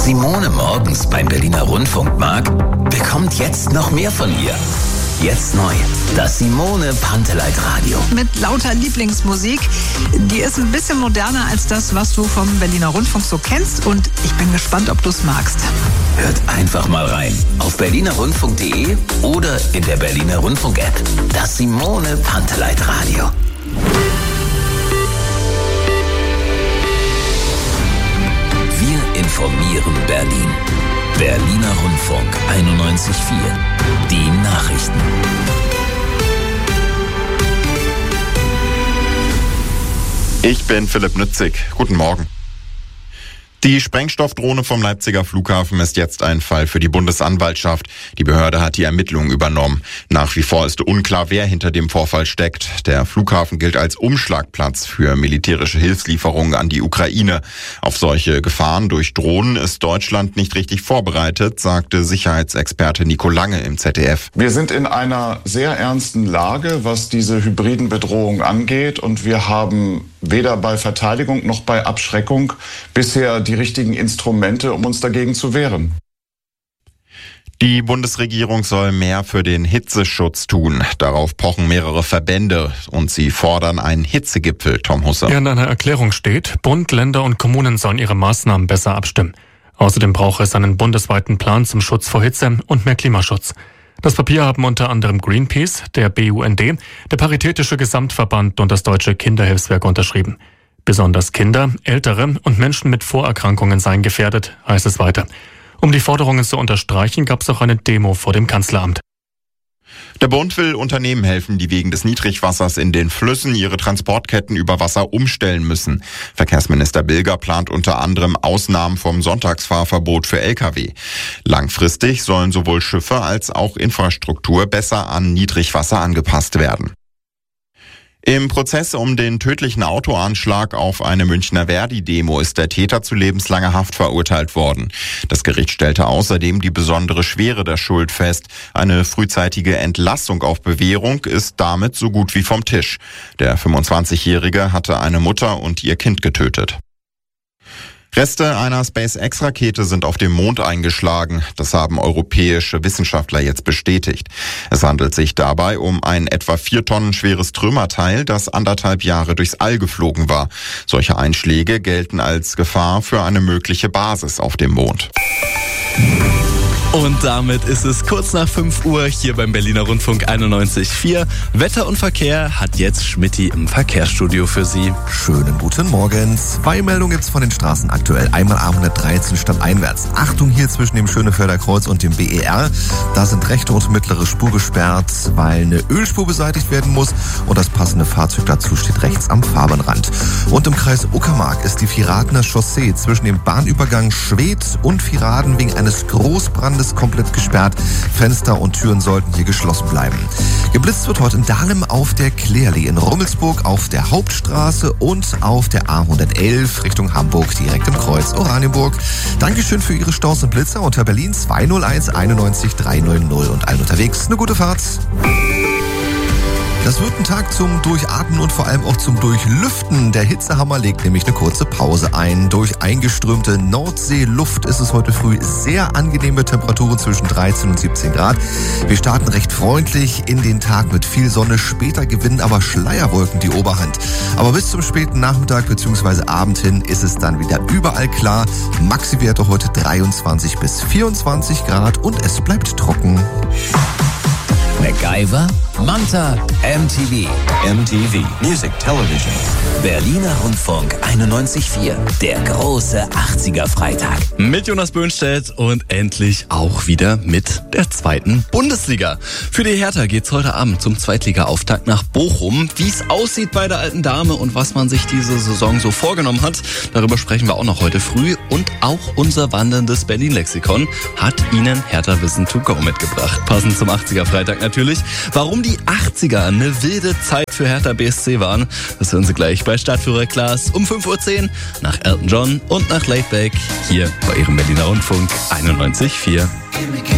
Simone morgens beim Berliner Rundfunk mag, bekommt jetzt noch mehr von ihr. Jetzt neu, das Simone Panteleit Radio. Mit lauter Lieblingsmusik. Die ist ein bisschen moderner als das, was du vom Berliner Rundfunk so kennst. Und ich bin gespannt, ob du es magst. Hört einfach mal rein. Auf berlinerrundfunk.de oder in der Berliner Rundfunk-App. Das Simone Panteleit Radio. Wir informieren Berlin. Berliner Rundfunk 91.4. Die Nachrichten. Ich bin Philipp Nützig. Guten Morgen. Die Sprengstoffdrohne vom Leipziger Flughafen ist jetzt ein Fall für die Bundesanwaltschaft. Die Behörde hat die Ermittlungen übernommen. Nach wie vor ist unklar, wer hinter dem Vorfall steckt. Der Flughafen gilt als Umschlagplatz für militärische Hilfslieferungen an die Ukraine. Auf solche Gefahren durch Drohnen ist Deutschland nicht richtig vorbereitet, sagte Sicherheitsexperte Nico Lange im ZDF. Wir sind in einer sehr ernsten Lage, was diese hybriden Bedrohungen angeht, und wir haben weder bei Verteidigung noch bei Abschreckung bisher die richtigen Instrumente, um uns dagegen zu wehren. Die Bundesregierung soll mehr für den Hitzeschutz tun. Darauf pochen mehrere Verbände und sie fordern einen Hitzegipfel, Tom Husse. Ja, in einer Erklärung steht, Bund, Länder und Kommunen sollen ihre Maßnahmen besser abstimmen. Außerdem braucht es einen bundesweiten Plan zum Schutz vor Hitze und mehr Klimaschutz. Das Papier haben unter anderem Greenpeace, der BUND, der Paritätische Gesamtverband und das Deutsche Kinderhilfswerk unterschrieben. Besonders Kinder, Ältere und Menschen mit Vorerkrankungen seien gefährdet, heißt es weiter. Um die Forderungen zu unterstreichen, gab es auch eine Demo vor dem Kanzleramt. Der Bund will Unternehmen helfen, die wegen des Niedrigwassers in den Flüssen ihre Transportketten über Wasser umstellen müssen. Verkehrsminister Bilger plant unter anderem Ausnahmen vom Sonntagsfahrverbot für Lkw. Langfristig sollen sowohl Schiffe als auch Infrastruktur besser an Niedrigwasser angepasst werden. Im Prozess um den tödlichen Autoanschlag auf eine Münchner Verdi-Demo ist der Täter zu lebenslanger Haft verurteilt worden. Das Gericht stellte außerdem die besondere Schwere der Schuld fest. Eine frühzeitige Entlassung auf Bewährung ist damit so gut wie vom Tisch. Der 25-Jährige hatte eine Mutter und ihr Kind getötet. Reste einer SpaceX-Rakete sind auf dem Mond eingeschlagen. Das haben europäische Wissenschaftler jetzt bestätigt. Es handelt sich dabei um ein etwa 4 Tonnen schweres Trümmerteil, das 1,5 Jahre durchs All geflogen war. Solche Einschläge gelten als Gefahr für eine mögliche Basis auf dem Mond. Und damit ist es kurz nach 5 Uhr hier beim Berliner Rundfunk 91.4. Wetter und Verkehr hat jetzt Schmitty im Verkehrsstudio für Sie. Schönen guten Morgen. 2 Meldungen gibt's von den Straßen aktuell. Einmal A113 stadteinwärts. Achtung hier zwischen dem Schönefelder Kreuz und dem BER. Da sind rechte und mittlere Spur gesperrt, weil eine Ölspur beseitigt werden muss und das passende Fahrzeug dazu steht rechts am Fahrbahnrand. Und im Kreis Uckermark ist die Viradener Chaussee zwischen dem Bahnübergang Schwedt und Viraden wegen eines Großbrandes komplett gesperrt. Fenster und Türen sollten hier geschlossen bleiben. Geblitzt wird heute in Dahlem auf der Klärli, in Rummelsburg auf der Hauptstraße und auf der A111 Richtung Hamburg, direkt im Kreuz Oranienburg. Dankeschön für Ihre Staus und Blitzer unter Berlin 201 91 390 und allen unterwegs. Eine gute Fahrt. Das wird ein Tag zum Durchatmen und vor allem auch zum Durchlüften. Der Hitzehammer legt nämlich eine kurze Pause ein. Durch eingeströmte Nordseeluft ist es heute früh sehr angenehme Temperaturen zwischen 13 und 17 Grad. Wir starten recht freundlich in den Tag mit viel Sonne. Später gewinnen aber Schleierwolken die Oberhand. Aber bis zum späten Nachmittag bzw. Abend hin ist es dann wieder überall klar. Maxi-Werte heute 23 bis 24 Grad und es bleibt trocken. MacGyver, Manta, MTV. MTV Music Television. Berliner Rundfunk 91.4. Der große 80er Freitag. Mit Jonas Böhnstedt und endlich auch wieder mit der 2. Bundesliga. Für die Hertha geht's heute Abend zum Zweitliga-Auftakt nach Bochum. Wie es aussieht bei der alten Dame und was man sich diese Saison so vorgenommen hat, darüber sprechen wir auch noch heute früh. Und auch unser wanderndes Berlin-Lexikon hat Ihnen Hertha Wissen to go mitgebracht. Passend zum 80er Freitag natürlich. Warum die 80er eine wilde Zeit für Hertha BSC waren, das hören Sie gleich bei Stadtführer Klaas um 5.10 Uhr nach Elton John und nach Laidback hier bei Ihrem Berliner Rundfunk 91.4.